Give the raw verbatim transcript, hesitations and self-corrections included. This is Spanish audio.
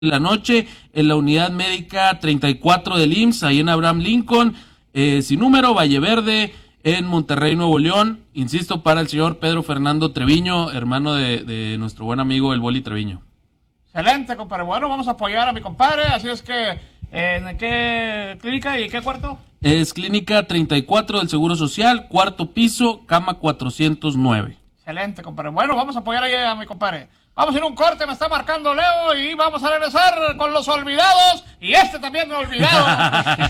la noche en la unidad médica treinta y cuatro del I M S S, ahí en Abraham Lincoln, eh, sin número, Valle Verde, en Monterrey, Nuevo León. Insisto, para el señor Pedro Fernando Treviño, hermano de, de nuestro buen amigo el Boli Treviño. Excelente, compadre. Bueno, vamos a apoyar a mi compadre, así es que, ¿en qué clínica y qué cuarto? Es clínica treinta y cuatro del Seguro Social, cuarto piso, cama cuatrocientos nueve. Excelente, compadre. Bueno, vamos a apoyar ahí a mi compadre. Vamos a ir a un corte, me está marcando Leo, y vamos a regresar con los olvidados, y este también me ha olvidado.